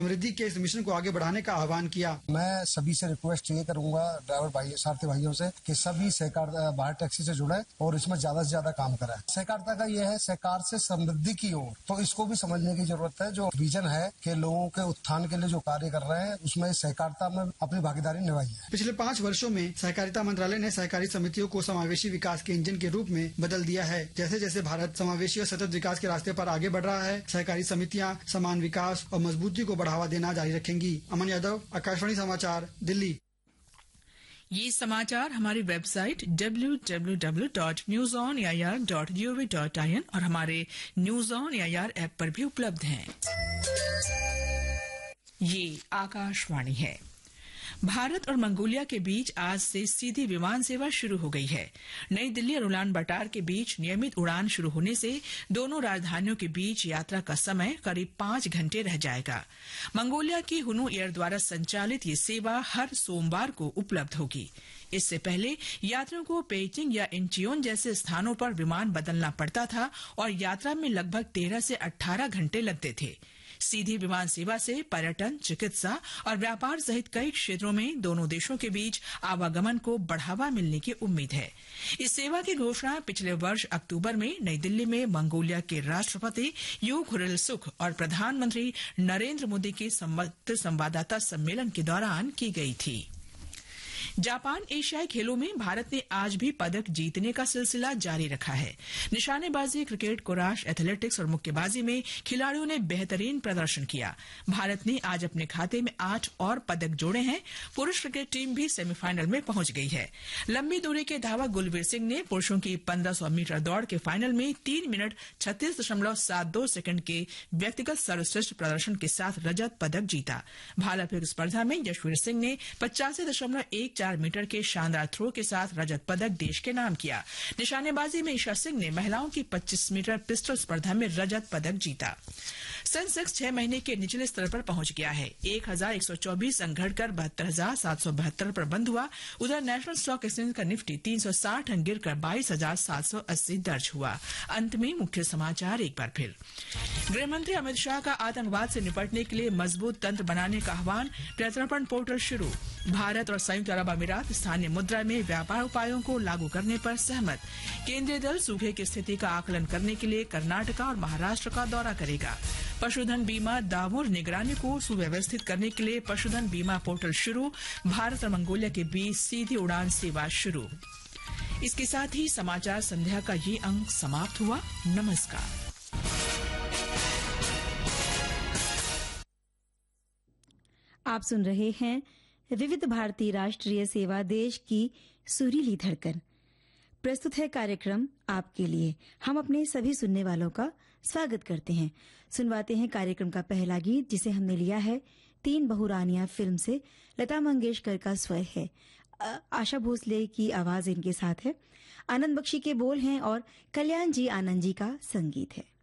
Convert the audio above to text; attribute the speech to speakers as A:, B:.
A: समृद्धि के इस मिशन को आगे बढ़ाने का आह्वान किया।
B: मैं सभी से रिक्वेस्ट ये करूंगा, ड्राइवर भाई, सारथी भाइयों से, कि सभी सहकार भारत टैक्सी से जुड़े और इसमें ज्यादा से ज्यादा काम करें। सहकारिता का ये है, सहकार से समृद्धि की ओर, तो इसको भी समझने की जरूरत है। जो विजन है कि लोगों के उत्थान के लिए जो कार्य कर रहे हैं, उसमें सहकारिता में अपनी भागीदारी निभाई है।
A: पिछले 5 वर्षों में सहकारिता मंत्रालय ने सहकारी समितियों को समावेशी विकास के इंजन के रूप में बदल दिया है। जैसे जैसे भारत समावेशी और सतत विकास के रास्ते पर आगे बढ़ रहा है, सहकारी समितियां समान विकास और मजबूती को बढ़ावा देना जारी रखेंगी। अमन यादव, आकाशवाणी समाचार, दिल्ली।
C: ये समाचार हमारी वेबसाइट www.newsonair.gov.in और हमारे न्यूज ऑन एआईआर ऐप पर भी उपलब्ध हैं। ये आकाशवाणी है। भारत और मंगोलिया के बीच आज से सीधी विमान सेवा शुरू हो गई है। नई दिल्ली और उलान बटार के बीच नियमित उड़ान शुरू होने से दोनों राजधानियों के बीच यात्रा का समय करीब 5 घंटे रह जाएगा। मंगोलिया की हुनु एयर द्वारा संचालित ये सेवा हर सोमवार को उपलब्ध होगी। इससे पहले यात्रियों को पेइचिंग या इंचियोन जैसे स्थानों पर विमान बदलना पड़ता था और यात्रा में लगभग 13 से 18 घंटे लगते थे। सीधी विमान सेवा से पर्यटन, चिकित्सा और व्यापार सहित कई क्षेत्रों में दोनों देशों के बीच आवागमन को बढ़ावा मिलने की उम्मीद है। इस सेवा की घोषणा पिछले वर्ष अक्टूबर में नई दिल्ली में मंगोलिया के राष्ट्रपति यू खुरेलसुख और प्रधानमंत्री नरेंद्र मोदी के संवाददाता सम्मेलन के दौरान की गई थी। जापान एशियाई खेलों में भारत ने आज भी पदक जीतने का सिलसिला जारी रखा है। निशानेबाजी, क्रिकेट, कुराश, एथलेटिक्स और मुक्केबाजी में खिलाड़ियों ने बेहतरीन प्रदर्शन किया। भारत ने आज अपने खाते में 8 और पदक जोड़े हैं। पुरुष क्रिकेट टीम भी सेमीफाइनल में पहुंच गई है। लंबी दूरी के धावक गुलवीर सिंह ने पुरुषों की 1500 मीटर दौड़ के फाइनल में 3 मिनट 36.72 सेकंड के व्यक्तिगत सर्वश्रेष्ठ प्रदर्शन के साथ रजत पदक जीता। भाला फेंक स्पर्धा में यशवीर सिंह ने 85.14 मीटर के शानदार थ्रो के साथ रजत पदक देश के नाम किया। निशानेबाजी में ईशा सिंह ने महिलाओं की 25 मीटर पिस्टल स्पर्धा में रजत पदक जीता। सेंसेक्स 6 महीने के निचले स्तर पर पहुंच गया है। 1124 अंक घटकर 72,772 पर बंद हुआ। उधर नेशनल स्टॉक एक्सचेंज का निफ्टी 360 अंक गिरकर 22,780 दर्ज हुआ। अंत में मुख्य समाचार एक बार फिर। गृहमंत्री अमित शाह का आतंकवाद से निपटने के लिए मजबूत तंत्र बनाने का आह्वान, प्रत्यर्पण पोर्टल शुरू। भारत और संयुक्त अरब अमीरात स्थानीय मुद्रा में व्यापार उपायों को लागू करने पर सहमत। केंद्रीय दल सूखे की स्थिति का आकलन करने के लिए कर्नाटका और महाराष्ट्र का दौरा करेगा। पशुधन बीमा दावों और निगरानी को सुव्यवस्थित करने के लिए पशुधन बीमा पोर्टल शुरू। भारत और मंगोलिया के बीच सीधी उड़ान सेवा शुरू। इसके साथ ही समाचार संध्या का ये अंक समाप्त हुआ। नमस्कार।
D: आप सुन रहे हैं विविध भारती राष्ट्रीय सेवा, देश की सुरीली धड़कन। प्रस्तुत है कार्यक्रम आपके लिए। हम अपने सभी सुनने वालों का स्वागत करते हैं। सुनवाते हैं कार्यक्रम का पहला गीत, जिसे हमने लिया है 3 बहुरानियां फिल्म से। लता मंगेशकर का स्वर है, आशा भोसले की आवाज इनके साथ है, आनंद बख्शी के बोल हैं और कल्याण जी आनंद जी का संगीत है।